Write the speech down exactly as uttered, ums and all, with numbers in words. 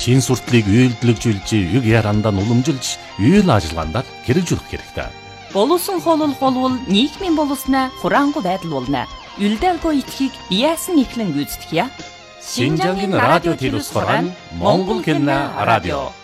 шин суртлыг үйлдэлжүүлж, үг ярандаа уламжилж, үйл ажиллагаанд хэрэгжүүлэх хэрэгтэй. Боловсон холол холвол нийгмийн боловснаа хураангуй байдал болно. Үлдээлгүй итхийг яасан ихлэн гүйцэтгэе. Шинжангийн радио телевиз хорон Монгол хэлний радио.